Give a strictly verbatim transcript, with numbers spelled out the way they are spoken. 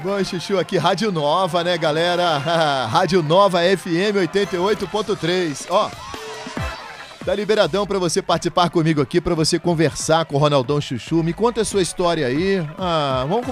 Bom, Chuchu, aqui Rádio Nova, né, galera? Rádio Nova F M oitenta e oito ponto três. Ó, tá liberadão pra você participar comigo aqui, pra você conversar com o Ronaldão Chuchu. Me conta a sua história aí. Ah, vamos